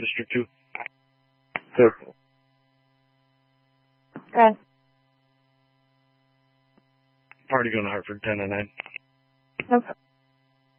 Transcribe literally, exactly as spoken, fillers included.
District two. Circle. Good. Party going to Hartford, ten to nine. No problem.